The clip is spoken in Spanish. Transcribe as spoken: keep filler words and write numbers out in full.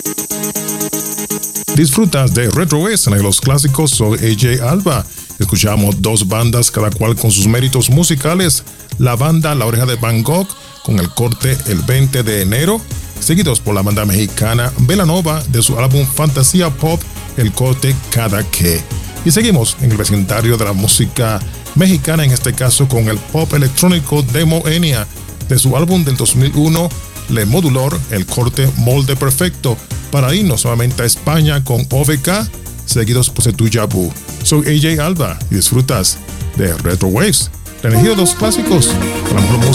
Disfrutas de Retro West en los clásicos. Soy A J Alba. Escuchamos dos bandas, cada cual con sus méritos musicales. La banda La Oreja de Van Gogh con el corte El veinte de enero, seguidos por la banda mexicana Belanova de su álbum Fantasía Pop, el corte Cada Que. Y seguimos en el vecindario de la música mexicana, en este caso con el pop electrónico de Moenia de su álbum del dos mil uno, Le Modulor, el corte Molde Perfecto, para irnos nuevamente a España con O V K, seguidos por Setuya Bu. Soy A J Alba y disfrutas de Retro Waves, la energía de los clásicos, la mejor música.